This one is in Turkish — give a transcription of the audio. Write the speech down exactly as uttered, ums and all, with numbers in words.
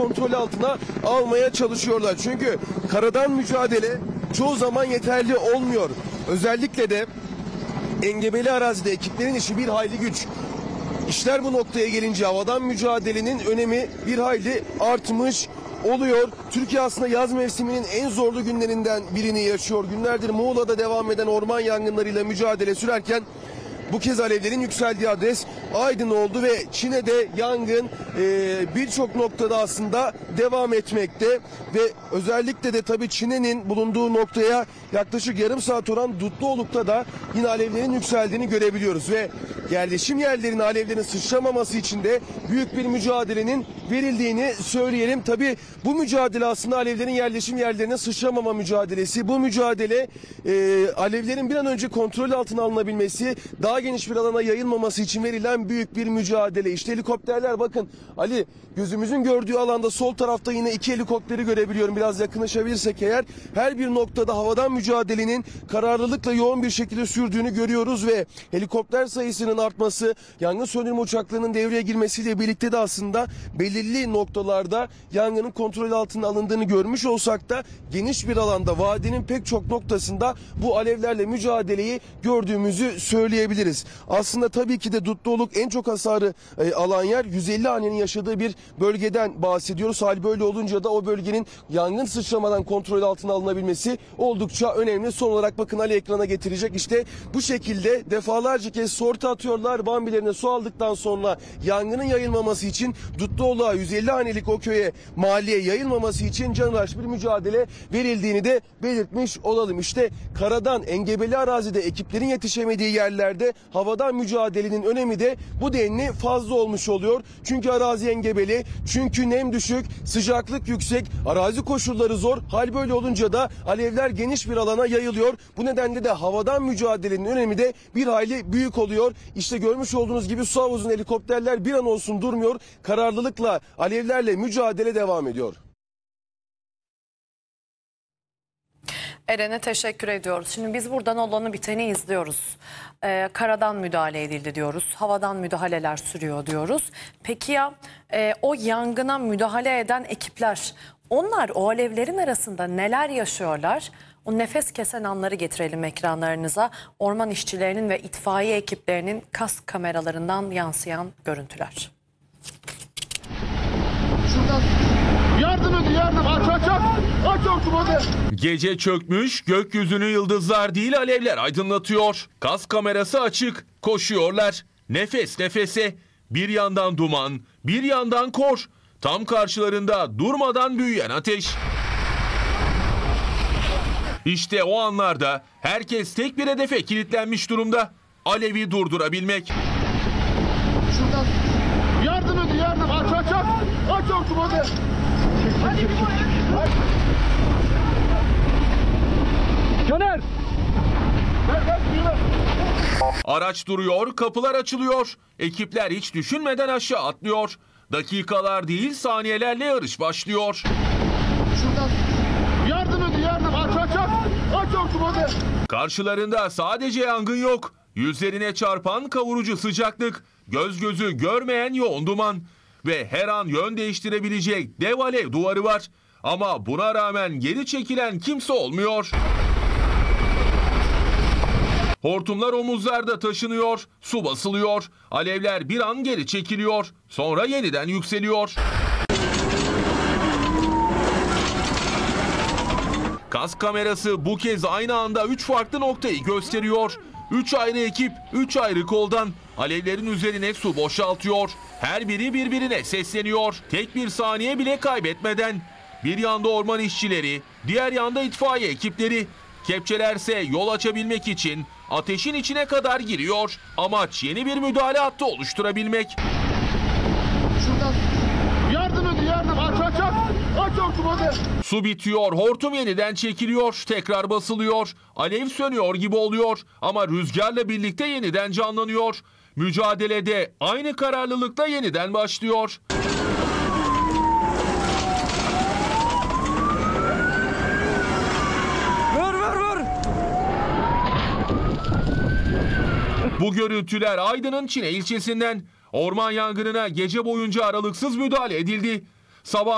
kontrol altına almaya çalışıyorlar. Çünkü karadan mücadele çoğu zaman yeterli olmuyor. Özellikle de engebeli arazide ekiplerin işi bir hayli güç. İşler bu noktaya gelince havadan mücadelenin önemi bir hayli artmış oluyor. Türkiye aslında yaz mevsiminin en zorlu günlerinden birini yaşıyor. Günlerdir Muğla'da devam eden orman yangınlarıyla mücadele sürerken bu kez alevlerin yükseldiği adres Aydın oldu ve Çine'de yangın e, birçok noktada aslında devam etmekte ve özellikle de tabii Çine'nin bulunduğu noktaya yaklaşık yarım saat olan Dutluoluk'ta da yine alevlerin yükseldiğini görebiliyoruz ve yerleşim yerlerine alevlerin sıçramaması için de büyük bir mücadelenin verildiğini söyleyelim. Tabii bu mücadele aslında alevlerin yerleşim yerlerine sıçramama mücadelesi. Bu mücadele e, alevlerin bir an önce kontrol altına alınabilmesi, daha geniş bir alana yayılmaması için verilen büyük bir mücadele. İşte helikopterler, bakın Ali, gözümüzün gördüğü alanda sol tarafta yine iki helikopteri görebiliyorum. Biraz yakınlaşabilirsek eğer, her bir noktada havadan mücadelenin kararlılıkla yoğun bir şekilde sürdüğünü görüyoruz ve helikopter sayısının artması, yangın söndürme uçaklarının devreye girmesiyle birlikte de aslında belirli noktalarda yangının kontrol altına alındığını görmüş olsak da geniş bir alanda, vadinin pek çok noktasında bu alevlerle mücadeleyi gördüğümüzü söyleyebiliriz. Aslında tabii ki de Dutluoluk en çok hasarı e, alan yer, yüz elli hanenin yaşadığı bir bölgeden bahsediyoruz. Hal böyle olunca da o bölgenin yangın sıçramadan kontrol altına alınabilmesi oldukça önemli. Son olarak bakın Ali ekrana getirecek. İşte bu şekilde defalarca kez sortu atıyorlar. Bambilerine su aldıktan sonra yangının yayılmaması için, Dutluoluk'a yüz elli hanelik o köye, mahalleye yayılmaması için canhıraş bir mücadele verildiğini de belirtmiş olalım. İşte karadan, engebeli arazide ekiplerin yetişemediği yerlerde havadan mücadelenin önemi de bu denli fazla olmuş oluyor. Çünkü arazi engebeli, çünkü nem düşük, sıcaklık yüksek, arazi koşulları zor. Hal böyle olunca da alevler geniş bir alana yayılıyor. Bu nedenle de havadan mücadelenin önemi de bir hayli büyük oluyor. İşte görmüş olduğunuz gibi su havuzun helikopterler bir an olsun durmuyor. Kararlılıkla alevlerle mücadele devam ediyor. Eren'e teşekkür ediyoruz. Şimdi biz buradan olanı biteni izliyoruz. Ee, karadan müdahale edildi diyoruz. Havadan müdahaleler sürüyor diyoruz. Peki ya e, o yangına müdahale eden ekipler, onlar o alevlerin arasında neler yaşıyorlar? O nefes kesen anları getirelim ekranlarınıza. Orman işçilerinin ve itfaiye ekiplerinin kask kameralarından yansıyan görüntüler. Şuradan yardım edin, yardım, aç aç aç aç hortumu hadi. Gece çökmüş, gökyüzünü yıldızlar değil alevler aydınlatıyor. Kask kamerası açık, koşuyorlar. Nefes nefese, bir yandan duman, bir yandan kor. Tam karşılarında durmadan büyüyen ateş. İşte o anlarda herkes tek bir hedefe kilitlenmiş durumda. Alevi durdurabilmek. Şuradan yardım edin, yardım, aç aç aç aç hortumu hadi. Hadi Caner. Ver ver ver. Araç duruyor, kapılar açılıyor. Ekipler hiç düşünmeden aşağı atlıyor. Dakikalar değil, saniyelerle yarış başlıyor. Şuradan yardım edin, yardım, aç aç aç aç hortumu hadi. Karşılarında sadece yangın yok. Yüzlerine çarpan kavurucu sıcaklık, göz gözü görmeyen yoğun duman ve her an yön değiştirebilecek dev alev duvarı var. Ama buna rağmen geri çekilen kimse olmuyor. Hortumlar omuzlarda taşınıyor, su basılıyor, alevler bir an geri çekiliyor, sonra yeniden yükseliyor. Kask kamerası bu kez aynı anda üç farklı noktayı gösteriyor. Üç ayrı ekip, üç ayrı koldan alevlerin üzerine su boşaltıyor. Her biri birbirine sesleniyor. Tek bir saniye bile kaybetmeden. Bir yanda orman işçileri, diğer yanda itfaiye ekipleri. Kepçelerse yol açabilmek için ateşin içine kadar giriyor. Amaç yeni bir müdahale hattı oluşturabilmek. Şuradan yardım edin, yardım, aç aç aç aç hortumu hadi. Su bitiyor, hortum yeniden çekiliyor, tekrar basılıyor. Alev sönüyor gibi oluyor ama rüzgarla birlikte yeniden canlanıyor. Mücadelede aynı kararlılıkla yeniden başlıyor. Ver ver ver. Bu görüntüler Aydın'ın Çine ilçesinden. Orman yangınına gece boyunca aralıksız müdahale edildi. Sabah